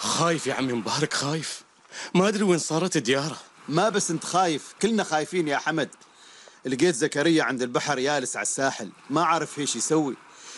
خايف يا عمي مبارك، خايف. ما أدري وين صارت دياره. ما بس انت خايف، كلنا خايفين يا حمد. لقيت زكريا عند البحر يالس على الساحل، ما عارف ايش يسوي.